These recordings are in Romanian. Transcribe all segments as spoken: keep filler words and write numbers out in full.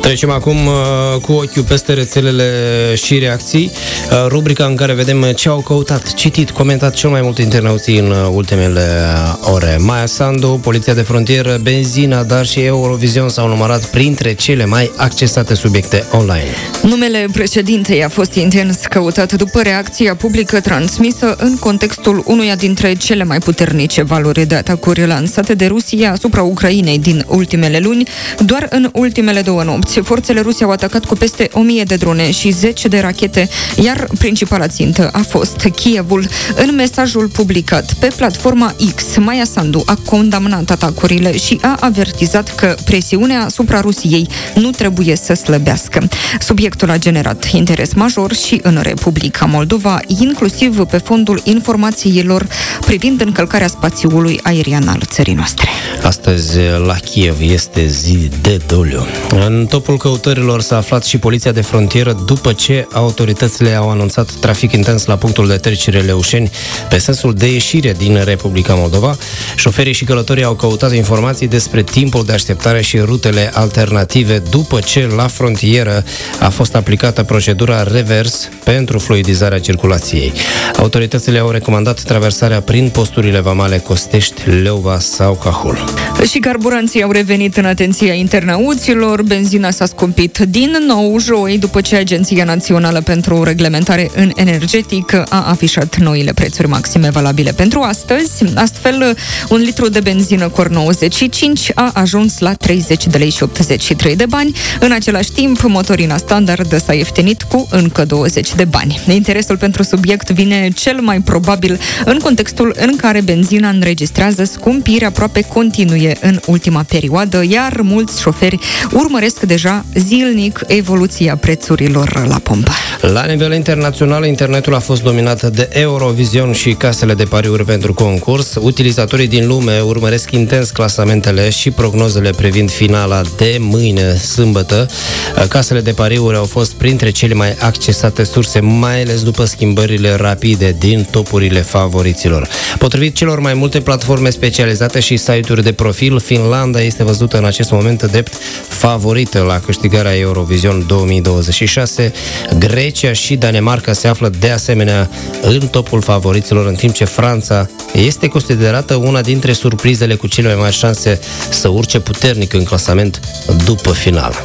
Trecem acum uh, cu ochiul peste rețelele și reacții, uh, rubrica în care vedem ce au căutat, citit, comentat cel mai mult internauții în uh, ultimele ore. Maia Sandu, Poliția de Frontieră, benzina, dar și Eurovision s-au numărat printre cele mai accesate subiecte online. Numele președintei a fost intens căutat după reacția publică transmisă în contextul unuia dintre cele mai puternice valori de atacuri lansate de Rusia asupra Ucrainei din ultimele luni. Doar în ultimele două nopți, forțele ruse au atacat cu peste o mie de drone și zece de rachete, iar principala țintă a fost Kievul. În mesajul publicat pe platforma X, Maia Sandu a condamnat atacurile și a avertizat că presiunea asupra Rusiei nu trebuie să slăbească. Subiectul a generat interes major și în Republica Moldova, inclusiv pe fondul informațiilor privind încălcarea spațiului aerian al țării noastre. Astăzi la Kiev este zi de doliu. În topul căutărilor s-a aflat și Poliția de Frontieră după ce autoritățile au anunțat trafic intens la punctul de trecere Leușeni pe sensul de ieșire din Republica Moldova. Șoferii și călătorii au căutat informații despre timpul de așteptare și rutele alternative după ce la frontieră a fost aplicată procedura revers pentru fluidizarea circulației. Autoritățile au recomandat traversarea prin posturile vamale Costești, Leova sau Cahul. Și carburanții au revenit în atenția internauților. Benzina s-a scumpit din nou joi după ce Agenția Națională pentru Reglementare în Energetic a afișat noile prețuri maxime valabile pentru astăzi. Astfel, un litru de benzină Cor nouăzeci și cinci a ajuns la treizeci de lei și optzeci și trei de bani. În același timp, motorina standard s-a ieftinit cu încă douăzeci de bani. Interesul pentru subiect vine cel mai probabil în contextul în care benzina înregistrează scumpiri aproape continue în ultima perioadă, iar mulți șoferi urmăresc deja zilnic evoluția prețurilor la pompă. La nivel internațional, internetul a fost dominat de Eurovision și casele de pariuri pentru concurs. Utilizatorii din lume urmăresc intens clasamentele și prognozele privind finala de mâine, sâmbătă. Casele de pariuri au fost printre cele mai accesate surse, mai ales după schimbările rapide din topurile favoriților. Potrivit celor mai multe platforme specializate și site-uri de profil, Finlanda este văzută în acest moment drept favorită la câștigarea Eurovision două mii douăzeci și șase. Grecia și Danemarca se află de asemenea în topul favoriților, în timp ce Franța este considerată una dintre surprizele cu cele mai mari șanse să urce puternic în clasament după final.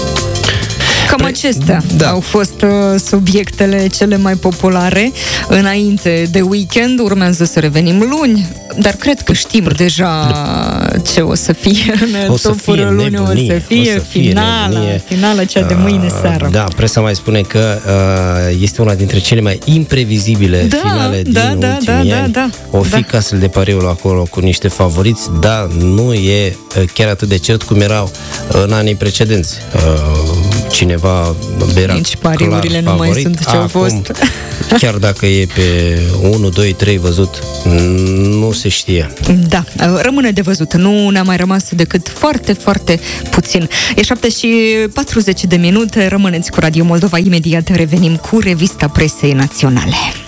Cam acestea da. au fost uh, subiectele cele mai populare înainte de weekend. Urmează să revenim luni, dar cred că știm Pre- deja ce o să fie în topul lunii. O să fie, o să fie finala, finala cea de mâine seară. Da, presa mai spune că uh, este una dintre cele mai imprevizibile da, finale da, din da, ultimii da, ani. Da, o fi da. casele de pariuri acolo cu niște favoriți, dar nu e chiar atât de cert cum erau în anii precedenți. Uh, cineva era nici pariurile nu mai sunt ce au fost. Chiar dacă e pe unu, doi, trei văzut, nu se știe. Da, rămâne de văzut. Nu ne-a mai rămas decât foarte, foarte puțin. E șapte și patruzeci de minute. Rămâneți cu Radio Moldova. Imediat revenim cu revista presei naționale.